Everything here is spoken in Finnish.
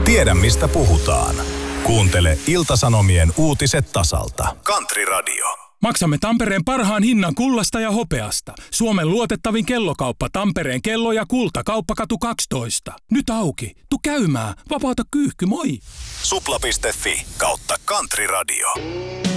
Tiedä mistä puhutaan. Kuuntele Ilta-Sanomien uutiset tasalta. Country Radio. Maksamme Tampereen parhaan hinnan kullasta ja hopeasta. Suomen luotettavin kellokauppa Tampereen kello ja kulta. Kauppakatu 12. Nyt auki. Tu käymään. Vapauta kyyhky, moi. Supla.fi/Country Radio.